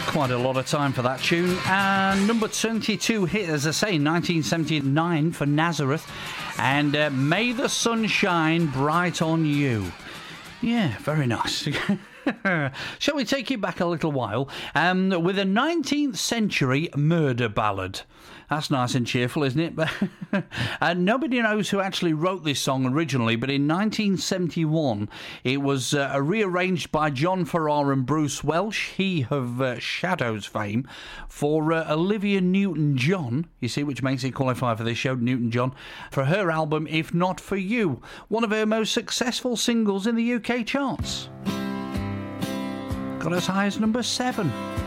Quite a lot of time for that tune. And number 22 hit, as I say, 1979 for Nazareth. And May the Sun Shine Bright on You. Yeah, very nice. Shall we take you back a little while with a 19th century murder ballad? That's nice and cheerful, isn't it? But nobody knows who actually wrote this song originally, but in 1971 it was rearranged by John Farrar and Bruce Welch, he of Shadows fame, for Olivia Newton-John, you see, which makes it qualify for this show, Newton-John, for her album If Not For You, one of her most successful singles in the UK charts. Got as high as number 7.